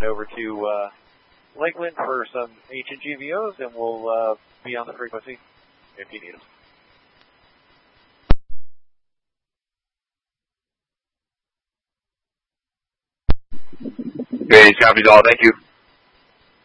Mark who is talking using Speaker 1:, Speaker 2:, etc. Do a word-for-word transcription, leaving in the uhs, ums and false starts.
Speaker 1: heading over to uh, Lakeland for some ancient G V Os, and we'll uh, be on the frequency if you need them.
Speaker 2: Hey, copies all. Thank you.